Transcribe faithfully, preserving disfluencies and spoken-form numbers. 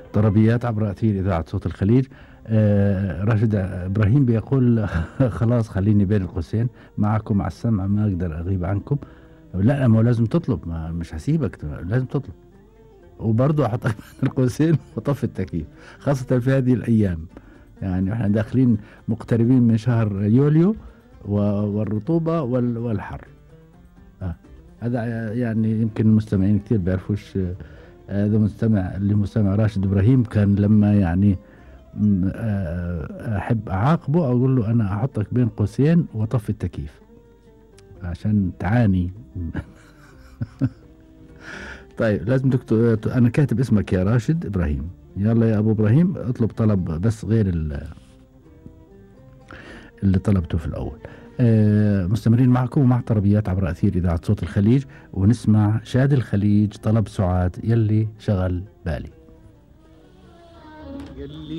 طربيات عبر أثير إذاعة صوت الخليج. آه راشد إبراهيم بيقول خلاص خليني بين القوسين معكم على السمع، ما أقدر أغيب عنكم. لا ما هو لازم تطلب، ما مش هسيبك، لازم تطلب. وبرضه أحطك بين القوسين وطفي التكييف، خاصة في هذه الأيام. يعني احنا داخلين مقتربين من شهر يوليو والرطوبة والحر. آه. هذا يعني يمكن المستمعين كثير بيعرفوش. هذا مستمع اللي مستمع راشد إبراهيم كان لما يعني أحب أعاقبه أقول له أنا أحطك بين قوسين وطفي التكييف عشان تعاني. طيب لازم تكتب، أنا كاتب اسمك يا راشد إبراهيم. يلا يا أبو إبراهيم اطلب طلب بس غير اللي طلبته في الأول. آه مستمرين معكم مع طربيات عبر أثير إذاعة صوت الخليج، ونسمع شاد الخليج طلب سعاد يلي شغل بالي. يلي